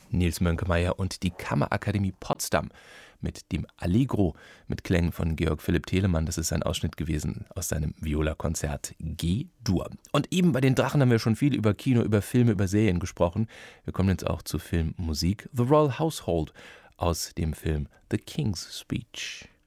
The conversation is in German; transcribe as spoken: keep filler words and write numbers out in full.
Nils Mönkemeyer und die Kammerakademie Potsdam mit dem Allegro mit Klängen von Georg Philipp Telemann. Das ist ein Ausschnitt gewesen aus seinem Viola-Konzert G-Dur. Und eben bei den Drachen haben wir schon viel über Kino, über Filme, über Serien gesprochen. Wir kommen jetzt auch zu Filmmusik. The Royal Household aus dem Film The King's Speech.